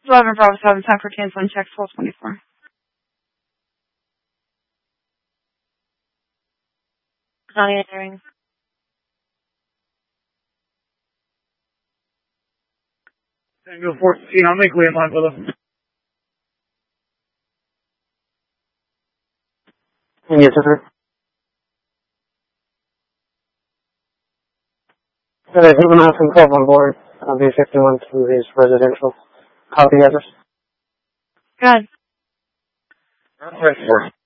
11 Bravo 7, time for canceling check 1224. Not answering. Tango 14, I'll make way in line with him. Yes, sir. Juvenile from 12 on board. I'll be 51 to his residential. Copy address. Good. Northwest 4.